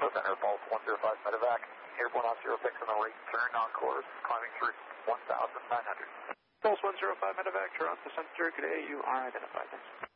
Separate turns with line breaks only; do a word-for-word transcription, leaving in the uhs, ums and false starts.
Center, Pulse one zero five medevac, airborne on zero six on the right turn, on course, climbing through one thousand nine hundred.
Pulse one zero five medevac, Toronto Center, good day, you are identified. Thanks.